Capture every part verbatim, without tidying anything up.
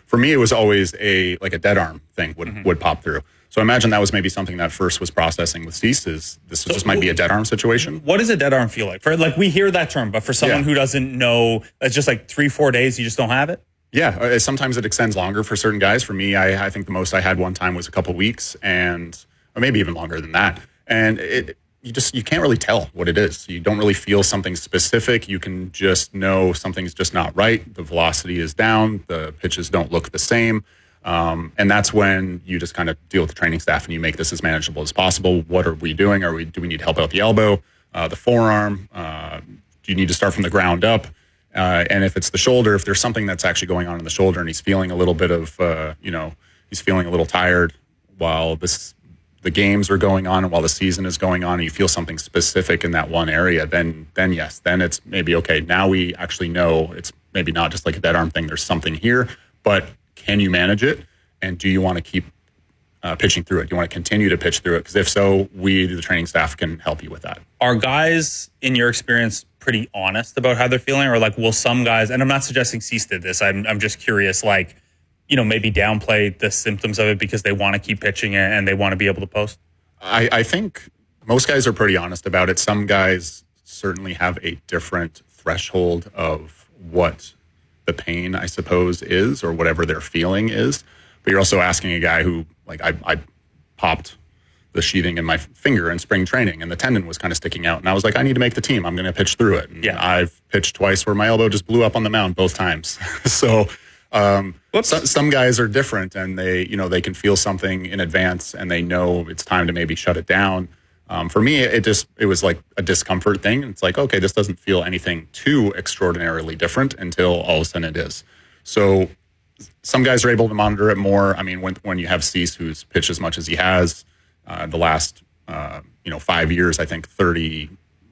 for me, it was always a like a dead arm thing would, mm-hmm. would pop through. So I imagine that was maybe something that first was processing with Cease is this so, just might be a dead arm situation. What does a dead arm feel like? For like we hear that term, but for someone yeah. who doesn't know, it's just like three, four days, you just don't have it? Yeah, uh, sometimes it extends longer for certain guys. For me, I, I think the most I had one time was a couple weeks, and or maybe even longer than that. And it, you just you can't really tell what it is. You don't really feel something specific. You can just know something's just not right. The velocity is down. The pitches don't look the same. Um, and that's when you just kind of deal with the training staff and you make this as manageable as possible. What are we doing? Are we do we need help out the elbow, uh, the forearm? Uh, do you need to start from the ground up? Uh, and if it's the shoulder, if there's something that's actually going on in the shoulder and he's feeling a little bit of, uh, you know, he's feeling a little tired while this the games are going on and while the season is going on, and you feel something specific in that one area, then then yes, then it's maybe okay. Now we actually know it's maybe not just like a dead arm thing. There's something here, but can you manage it? And do you want to keep uh, pitching through it? Do you want to continue to pitch through it? Because if so, we, the training staff, can help you with that. Are guys, in your experience, pretty honest about how they're feeling? Or like, will some guys, and I'm not suggesting Cease did this, I'm, I'm just curious, like, you know, maybe downplay the symptoms of it because they want to keep pitching it and they want to be able to post? I, I think most guys are pretty honest about it. Some guys certainly have a different threshold of what the pain, I suppose, is, or whatever their feeling is. But you're also asking a guy who, like, I, I popped the sheathing in my finger in spring training, and the tendon was kind of sticking out. And I was like, I need to make the team. I'm going to pitch through it. And yeah. I've pitched twice where my elbow just blew up on the mound both times. so um, so, some guys are different, and they, you know, they can feel something in advance, and they know it's time to maybe shut it down. Um, for me, it just it was like a discomfort thing. It's like, okay, this doesn't feel anything too extraordinarily different until all of a sudden it is. So some guys are able to monitor it more. I mean, when when you have Cease, who's pitched as much as he has, uh, the last uh, you know five years, I think thirty,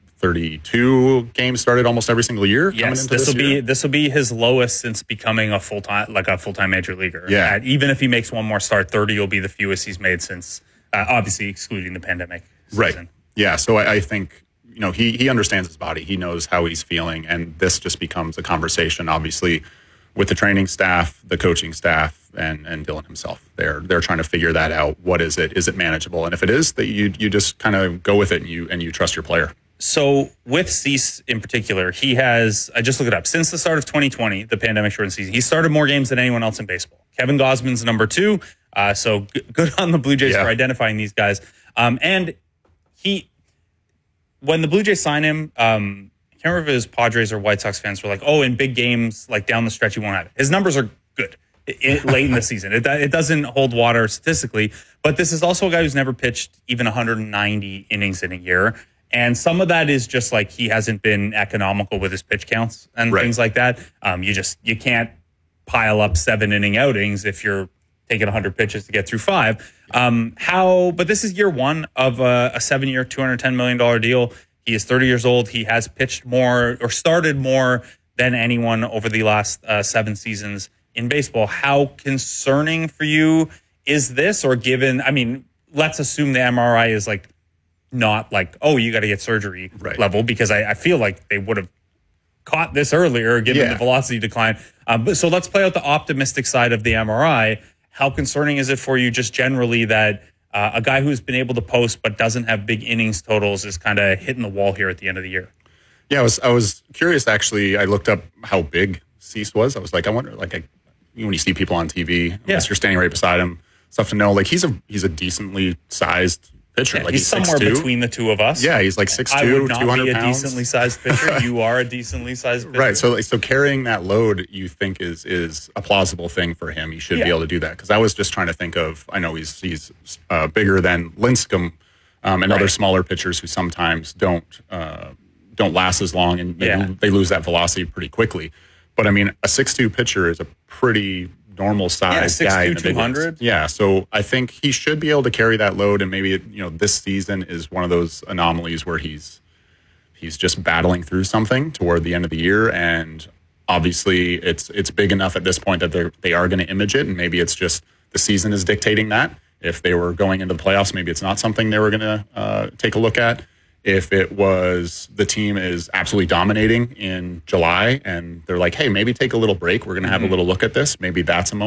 thirty-two games started almost every single year. Yes, this will be this will be his lowest since becoming a full time like a full time major leaguer. Yeah, uh, even if he makes one more start, thirty will be the fewest he's made since, uh, obviously excluding the pandemic season. Right. Yeah. So I, I think, you know, he, he understands his body. He knows how he's feeling. And this just becomes a conversation, obviously, with the training staff, the coaching staff, and, and Dylan himself. They're they're trying to figure that out. What is it? Is it manageable? And if it is, that you you just kind of go with it and you and you trust your player. So with Cease in particular, he has, I just looked it up, since the start of twenty twenty, the pandemic shortened season, he started more games than anyone else in baseball. Kevin Gausman's number two. Uh, so g- good on the Blue Jays yeah. for identifying these guys. Um, and he, when the Blue Jays signed him, um, I can't remember if it was Padres or White Sox fans were like, oh, in big games, like down the stretch, you won't have it. His numbers are good it, it, late in the season. It, it doesn't hold water statistically, but this is also a guy who's never pitched even one hundred ninety innings in a year. And some of that is just like he hasn't been economical with his pitch counts and right. things like that. Um, you just, you can't pile up seven inning outings if you're taking one hundred pitches to get through five. Um, how, but this is year one of a, a seven year, two hundred ten million dollars deal. He is thirty years old. He has pitched more or started more than anyone over the last uh, seven seasons in baseball. How concerning for you is this, or given, I mean, let's assume the M R I is like not like, oh, you got to get surgery right. level, because I, I feel like they would have caught this earlier given yeah. the velocity decline. Um, but so let's play out the optimistic side of the M R I. How concerning is it for you just generally that uh, a guy who's been able to post but doesn't have big innings totals is kind of hitting the wall here at the end of the year? Yeah, I was I was curious, actually. I looked up how big Cease was. I was like, I wonder, like, I, when you see people on T V, unless yeah. you're standing right beside him, stuff to know. Like, he's a he's a decently sized pitcher. Yeah, like he's, he's somewhere six two. Between the two of us. Yeah, he's like six two, two hundred pounds. I would not be a pounds. decently sized pitcher. You are a decently sized pitcher. Right. So, so carrying that load, you think is is a plausible thing for him. He should yeah. be able to do that. Because I was just trying to think of, I know he's he's uh, bigger than Lincecum um, and right. other smaller pitchers who sometimes don't uh, don't last as long, and yeah. they lose that velocity pretty quickly. But I mean, a six two pitcher is a pretty normal size yeah, guy. six two, two hundred. Yeah, so I think he should be able to carry that load, and maybe, you know, this season is one of those anomalies where he's he's just battling through something toward the end of the year, and obviously it's it's big enough at this point that they they are going to image it, and maybe it's just the season is dictating that. If they were going into the playoffs, maybe it's not something they were going to uh, take a look at. If it was the team is absolutely dominating in July and they're like, hey, maybe take a little break, we're going to have mm-hmm. a little look at this, maybe that's a moment